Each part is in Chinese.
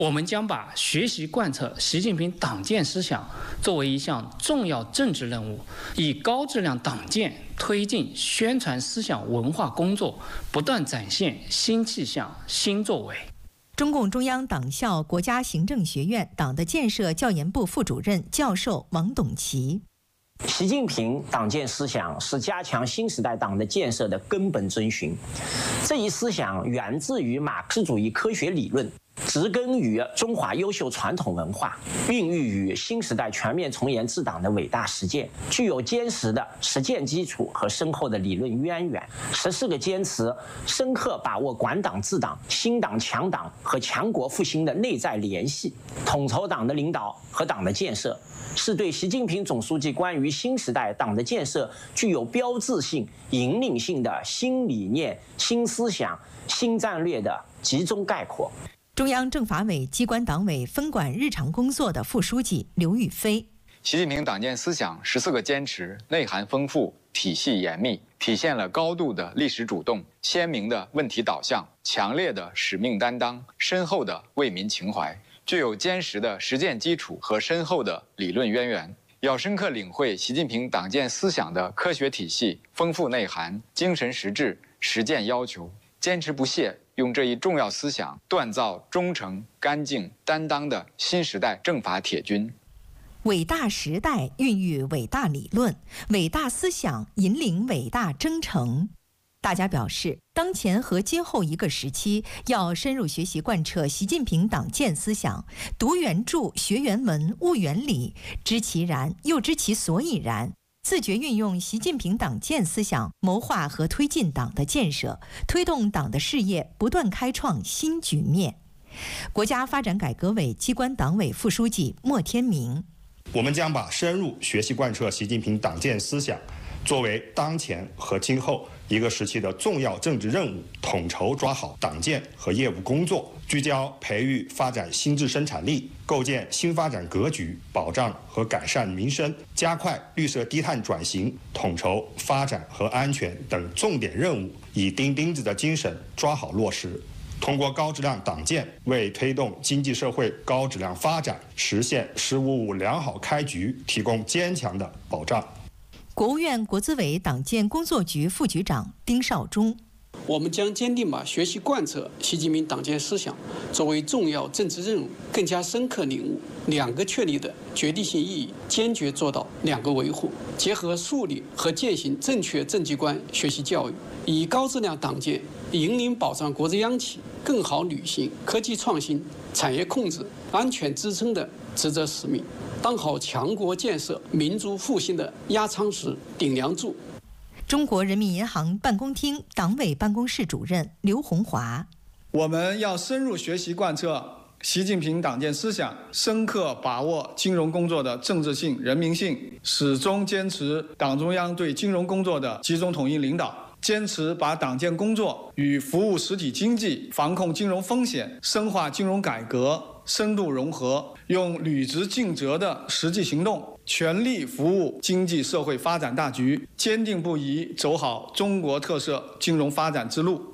我们将把学习贯彻习近平党建思想作为一项重要政治任务，以高质量党建推进宣传思想文化工作，不断展现新气象、新作为。 中共中央党校国家行政学院党的建设教研部副主任教授王董奇。 习近平党建思想是加强新时代党的建设的根本遵循。这一思想源自于马克思主义科学理论，植根于中华优秀传统文化，孕育于新时代全面从严治党的伟大实践，具有坚实的实践基础和深厚的理论渊源。14个坚持深刻把握管党治党、兴党强党和强国复兴的内在联系，统筹党的领导和党的建设，是对习近平总书记关于新时代党的建设具有标志性、引领性的新理念、新思想、新战略的集中概括。 中央政法委机关党委分管日常工作的副书记刘宇飞。 习近平党建思想14个坚持内涵丰富、体系严密，体现了高度的历史主动、鲜明的问题导向、强烈的使命担当、深厚的为民情怀，具有坚实的实践基础和深厚的理论渊源。要深刻领会习近平党建思想的科学体系、丰富内涵、精神实质、实践要求，坚持不懈，用这一重要思想锻造忠诚、干净、担当的新时代政法铁军。 伟大时代孕育伟大理论，伟大思想引领伟大征程。大家表示，当前和今后一个时期，要深入学习贯彻习近平党建思想，读原著、学原文、悟原理，知其然，又知其所以然，自觉运用习近平党建思想，谋划和推进党的建设，推动党的事业不断开创新局面。国家发展改革委机关党委副书记莫天明。 我们将把深入学习贯彻习近平党建思想作为当前和今后一个时期的重要政治任务，统筹抓好党建和业务工作，聚焦培育发展新质生产力，构建新发展格局，保障和改善民生，加快绿色低碳转型，统筹发展和安全等重点任务，以钉钉子的精神抓好落实。通过高质量党建，为推动经济社会高质量发展、实现“十五五”良好开局提供坚强的保障。 国务院国资委党建工作局副局长丁绍忠。 我们将坚定把学习贯彻习近平党建思想作为重要政治任务，更加深刻领悟2个确立的决定性意义，坚决做到2个维护，结合树立和践行正确政绩观学习教育，以高质量党建引领保障国之央企更好履行科技创新、产业控制、安全支撑的职责使命，当好强国建设、民族复兴的压舱石、顶梁柱。 中国人民银行办公厅党委办公室主任刘洪华。 我们要深入学习贯彻习近平党建思想，深刻把握金融工作的政治性、人民性，始终坚持党中央对金融工作的集中统一领导，坚持把党建工作与服务实体经济、防控金融风险、深化金融改革深度融合，用履职尽责的实际行动，全力服务经济社会发展大局，坚定不移走好中国特色金融发展之路。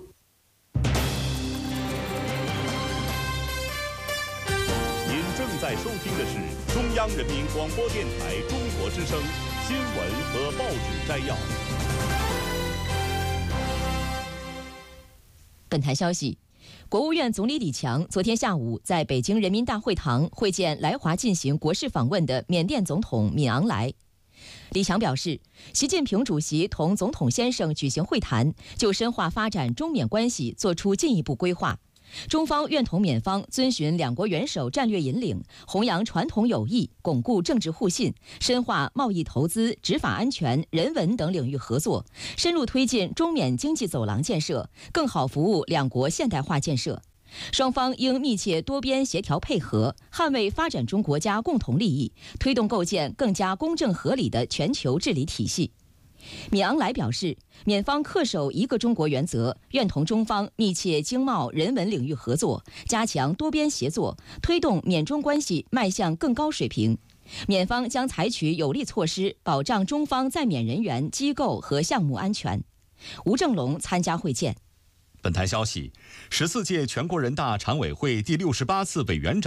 您正在收听的是中央人民广播电台中国之声新闻和报纸摘要。 本台消息，国务院总理李强昨天下午在北京人民大会堂会见来华进行国事访问的缅甸总统敏昂莱。李强表示，习近平主席同总统先生举行会谈，就深化发展中缅关系作出进一步规划。中方愿同缅方遵循2国元首战略引领，弘扬传统友谊，巩固政治互信，深化贸易投资、执法安全、人文等领域合作，深入推进中缅经济走廊建设，更好服务2国现代化建设。双方应密切多边协调配合，捍卫发展中国家共同利益，推动构建更加公正合理的全球治理体系。敏昂莱表示，缅方恪守一个中国原则，愿同中方密切经贸、人文领域合作，加强多边协作，推动缅中关系迈向更高水平。缅方将采取有力措施，保障中方在缅人员、机构和项目安全。吴正龙参加会见。 本台消息，14届全国人大常委会第68次委员长